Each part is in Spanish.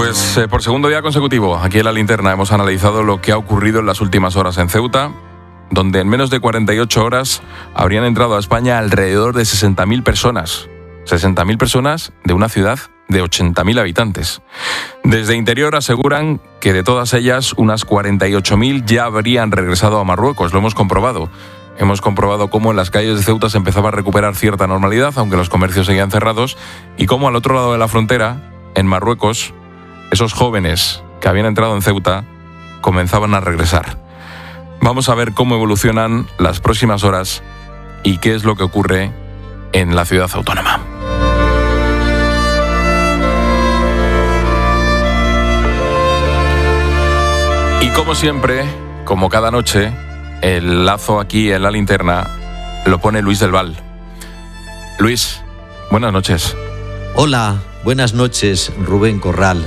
Pues por segundo día consecutivo, aquí en La Linterna hemos analizado lo que ha ocurrido en las últimas horas en Ceuta, donde en menos de 48 horas habrían entrado a España alrededor de 60.000 personas. 60.000 personas de una ciudad de 80.000 habitantes. Desde Interior aseguran que de todas ellas, unas 48.000 ya habrían regresado a Marruecos. Lo hemos comprobado. Hemos comprobado cómo en las calles de Ceuta se empezaba a recuperar cierta normalidad, aunque los comercios seguían cerrados, y cómo al otro lado de la frontera, en Marruecos, esos jóvenes que habían entrado en Ceuta comenzaban a regresar. Vamos a ver cómo evolucionan las próximas horas y qué es lo que ocurre en la ciudad autónoma. Y como siempre, como cada noche, el lazo aquí en La Linterna lo pone Luis del Val. Luis, buenas noches. Hola, buenas noches, Rubén Corral.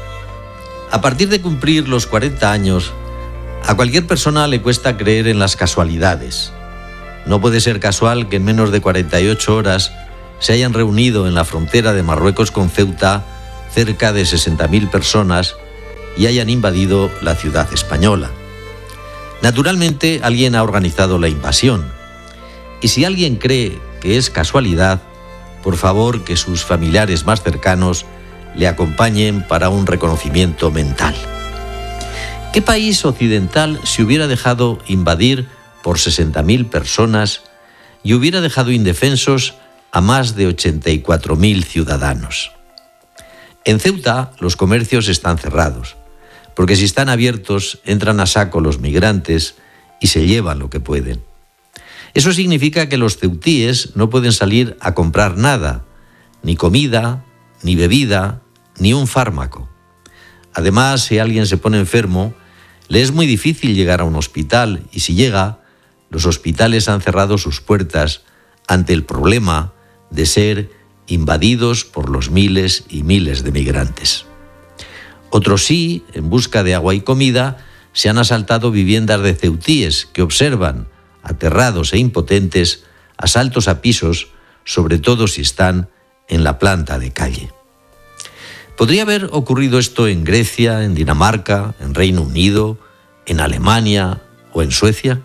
A partir de cumplir los 40 años, a cualquier persona le cuesta creer en las casualidades. No puede ser casual que en menos de 48 horas se hayan reunido en la frontera de Marruecos con Ceuta cerca de 60.000 personas y hayan invadido la ciudad española. Naturalmente, alguien ha organizado la invasión. Y si alguien cree que es casualidad, por favor que sus familiares más cercanos le acompañen para un reconocimiento mental. ¿Qué país occidental se hubiera dejado invadir por 60.000 personas y hubiera dejado indefensos a más de 84.000 ciudadanos? En Ceuta los comercios están cerrados, porque si están abiertos entran a saco los migrantes y se llevan lo que pueden. Eso significa que los ceutíes no pueden salir a comprar nada, ni comida, ni bebida, ni un fármaco. Además, si alguien se pone enfermo, le es muy difícil llegar a un hospital y si llega, los hospitales han cerrado sus puertas ante el problema de ser invadidos por los miles y miles de migrantes. Otros sí, en busca de agua y comida, se han asaltado viviendas de ceutíes que observan, aterrados e impotentes, asaltos a pisos, sobre todo si están en la planta de calle. ¿Podría haber ocurrido esto en Grecia, en Dinamarca, en Reino Unido, en Alemania o en Suecia?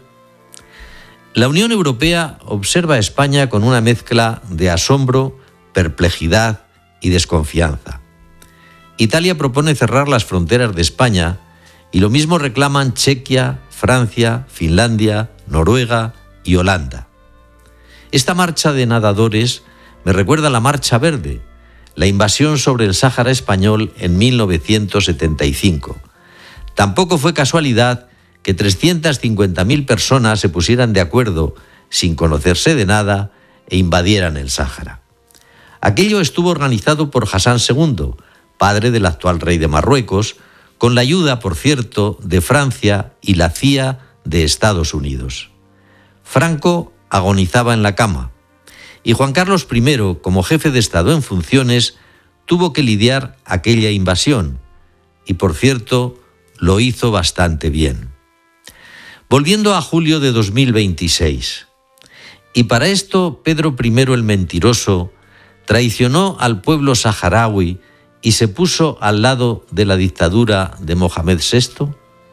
La Unión Europea observa a España con una mezcla de asombro, perplejidad y desconfianza. Italia propone cerrar las fronteras de España y lo mismo reclaman Chequia, Francia, Finlandia, Noruega y Holanda. Esta marcha de nadadores me recuerda a la Marcha Verde, la invasión sobre el Sáhara español en 1975. Tampoco fue casualidad que 350.000 personas se pusieran de acuerdo, sin conocerse de nada, e invadieran el Sáhara. Aquello estuvo organizado por Hassan II, padre del actual rey de Marruecos, con la ayuda, por cierto, de Francia y la CIA de Estados Unidos. Franco agonizaba en la cama y Juan Carlos I, como jefe de Estado en funciones, tuvo que lidiar aquella invasión y, por cierto, lo hizo bastante bien. Volviendo a julio de 2026. Y para esto Pedro I el Mentiroso traicionó al pueblo saharaui y se puso al lado de la dictadura de Mohamed VI.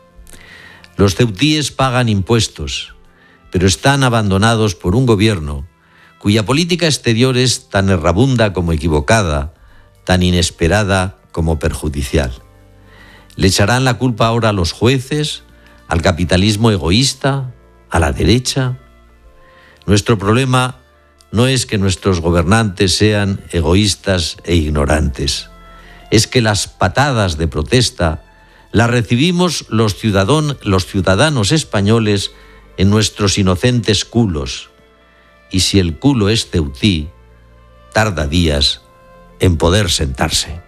Los ceutíes pagan impuestos, pero están abandonados por un gobierno cuya política exterior es tan errabunda como equivocada, tan inesperada como perjudicial. ¿Le echarán la culpa ahora a los jueces, al capitalismo egoísta, a la derecha? Nuestro problema no es que nuestros gobernantes sean egoístas e ignorantes. Es que las patadas de protesta las recibimos los ciudadanos españoles en nuestros inocentes culos. Y si el culo es ceutí, tarda días en poder sentarse.